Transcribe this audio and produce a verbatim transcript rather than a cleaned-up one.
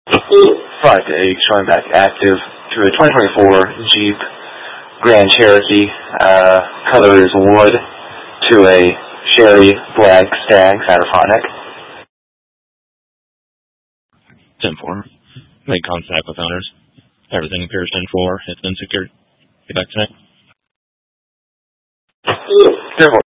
five to eight, showing back active to a twenty twenty-four Jeep Grand Cherokee. Uh, color is wood to a Sherry Black Stag Cyberphonic. ten four. Make contact with owners. Everything appears ten four. It's been secured. Get back tonight. ten four.